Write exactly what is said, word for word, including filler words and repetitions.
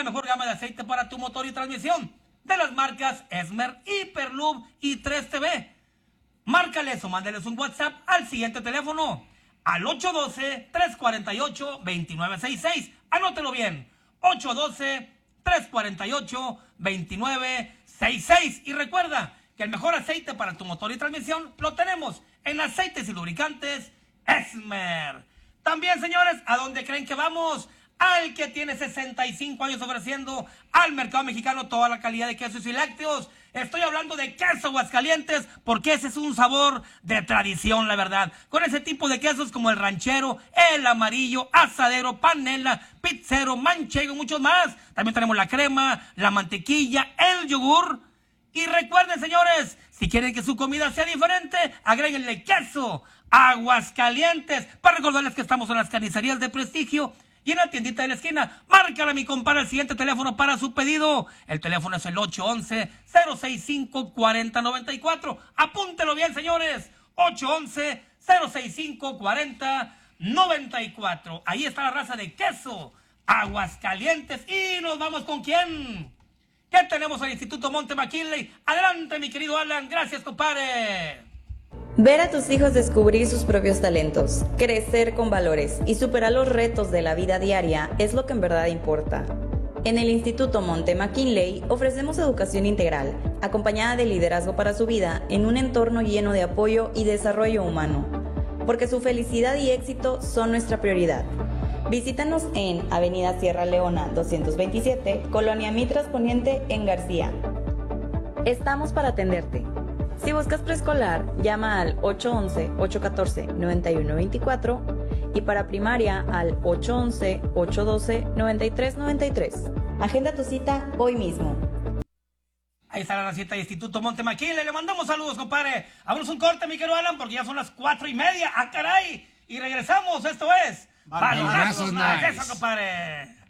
la mejor gama de aceite para tu motor y transmisión, de las marcas Esmer, Hyperlube y tres T V. Márcales o mándales un WhatsApp al siguiente teléfono, al ocho uno dos, tres cuatro ocho, dos nueve seis seis. Anótelo bien, ocho uno dos, tres cuatro ocho, dos nueve seis seis. Y recuerda que el mejor aceite para tu motor y transmisión lo tenemos en Aceites y Lubricantes Esmer. También, señores, ¿a dónde creen que vamos? Al que tiene sesenta y cinco años ofreciendo al mercado mexicano toda la calidad de quesos y lácteos. Estoy hablando de queso Aguascalientes, porque ese es un sabor de tradición, la verdad. Con ese tipo de quesos como el ranchero, el amarillo, asadero, panela, pizzero, manchego y muchos más. También tenemos la crema, la mantequilla, el yogur. Y recuerden, señores, si quieren que su comida sea diferente, agréguenle queso Aguascalientes. Para recordarles que estamos en las carnicerías de prestigio y en la tiendita de la esquina. Márcale a mi compadre el siguiente teléfono para su pedido. El teléfono es el ocho uno uno, cero seis cinco, cuatro cero nueve cuatro. Apúntelo bien, señores. ocho uno uno, cero seis cinco, cuatro cero nueve cuatro. Ahí está la raza de queso Aguascalientes. Y nos vamos con quién. ¿Qué tenemos al Instituto Monte McKinley? Adelante, mi querido Alan. Gracias, compadre. Ver a tus hijos descubrir sus propios talentos, crecer con valores y superar los retos de la vida diaria es lo que en verdad importa. En el Instituto Monte McKinley ofrecemos educación integral, acompañada de liderazgo para su vida en un entorno lleno de apoyo y desarrollo humano, porque su felicidad y éxito son nuestra prioridad. Visítanos en Avenida Sierra Leona doscientos veintisiete, Colonia Mitras Poniente, en García. Estamos para atenderte. Si buscas preescolar, llama al ocho uno uno, ocho uno cuatro, nueve uno dos cuatro y para primaria al ocho uno uno, ocho uno dos, nueve tres nueve tres. Agenda tu cita hoy mismo. Ahí está la racita de Instituto Monte McKinley. Le mandamos saludos, compadre. Abrimos un corte, mi querido Alan, porque ya son las cuatro y media. ¡Ah, caray! Y regresamos. Esto es... Balonazos Nice. Eso, compadre.